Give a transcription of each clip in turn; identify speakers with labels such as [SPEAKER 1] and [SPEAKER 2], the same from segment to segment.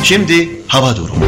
[SPEAKER 1] Şimdi hava durumu.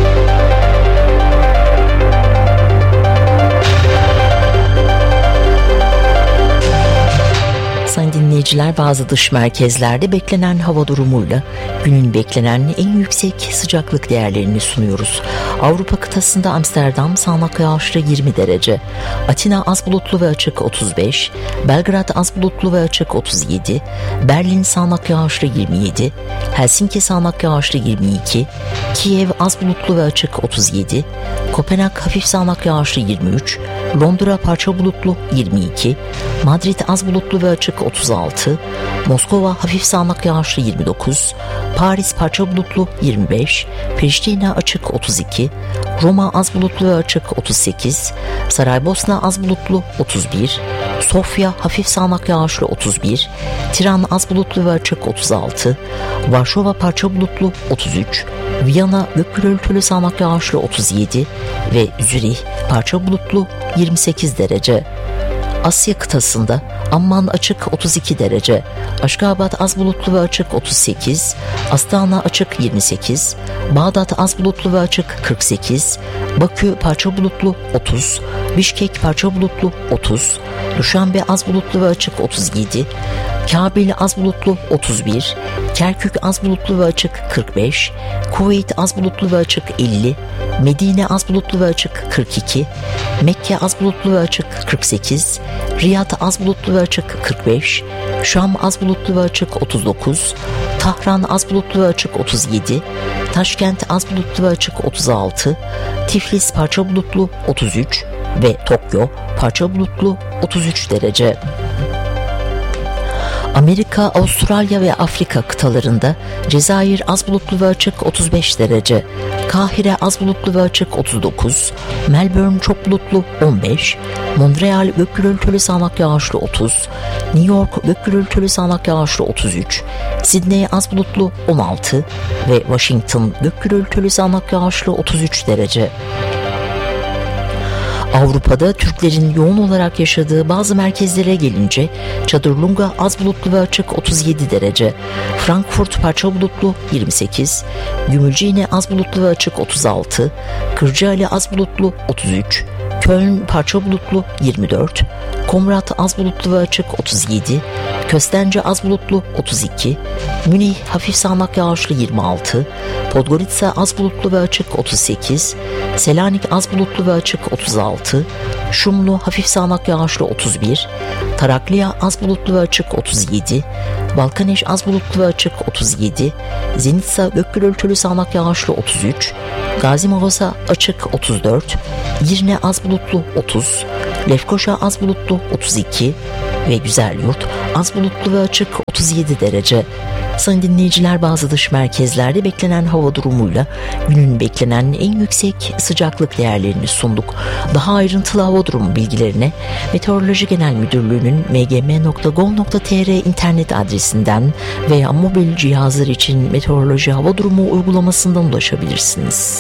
[SPEAKER 2] Sayın dinleyiciler, bazı dış merkezlerde beklenen hava durumuyla günün beklenen en yüksek sıcaklık değerlerini sunuyoruz. Avrupa kıtasında Amsterdam sağanak yağışlı 20 derece, Atina az bulutlu ve açık 35, Belgrad az bulutlu ve açık 37, Berlin sağanak yağışlı 27, Helsinki sağanak yağışlı 22, Kiev az bulutlu ve açık 37, Kopenhag hafif sağanak yağışlı 23, Londra parça bulutlu 22, Madrid az bulutlu ve açık 36, Moskova hafif sağanak yağışlı 29, Paris parça bulutlu 25, Priştine açık 32, Roma az bulutlu ve açık 38, Saraybosna az bulutlu 31, Sofya hafif sağanak yağışlı 31, Tiran az bulutlu ve açık 36, Varşova parça bulutlu 33, Viyana gök gürültülü sağanak yağışlı 37 ve Zürih parça bulutlu 28 derece. Asya kıtasında Amman açık 32 derece, Aşgabat az bulutlu ve açık 38, Astana açık 28, Bağdat az bulutlu ve açık 48, Bakü parça bulutlu 30, Bişkek parça bulutlu 30, Duşanbe az bulutlu ve açık 37, Kabil az bulutlu 31, Kerkük az bulutlu ve açık 45, Kuveyt az bulutlu ve açık 50, Medine az bulutlu ve açık 42, Mekke az bulutlu ve açık 48, Riyad az bulutlu ve açık 45, Şam az bulutlu ve açık 39, Tahran az bulutlu ve açık 37, Taşkent az bulutlu ve açık 36, Tiflis parça bulutlu 33 ve Tokyo parça bulutlu 33 derece. Amerika, Avustralya ve Afrika kıtalarında Cezayir az bulutlu ve açık 35 derece, Kahire az bulutlu ve açık 39, Melbourne çok bulutlu 15, Montreal gök gürültülü sağanak yağışlı 30, New York gök gürültülü sağanak yağışlı 33, Sydney az bulutlu 16 ve Washington gök gürültülü sağanak yağışlı 33 derece. Avrupa'da Türklerin yoğun olarak yaşadığı bazı merkezlere gelince Çadırlunga az bulutlu ve açık 37 derece, Frankfurt parça bulutlu 28, Gümülcine az bulutlu ve açık 36, Kırcaali az bulutlu 33, Köln parça bulutlu 24, Komrat az bulutlu ve açık 37, Köstence az bulutlu 32, Münih hafif sağanak yağışlı 26, Podgorica az bulutlu ve açık 38, Selanik az bulutlu ve açık 36, Şumlu hafif sağanak yağışlı 31, Tarakliya az bulutlu ve açık 37, Balkaneş az bulutlu ve açık 37, Zenitsa gök gürültülü sağanak yağışlı 33, Gazimavosa açık 34, Girne az bulutlu 30, Lefkoşa az bulutlu 32 ve Güzelyurt az bulutlu ve açık 37 derece. Sayın dinleyiciler, bazı dış merkezlerde beklenen hava durumuyla günün beklenen en yüksek sıcaklık değerlerini sunduk. Daha ayrıntılı hava durumu bilgilerine Meteoroloji Genel Müdürlüğü'nün mgm.gov.tr internet adresinden veya mobil cihazlar için meteoroloji hava durumu uygulamasından ulaşabilirsiniz.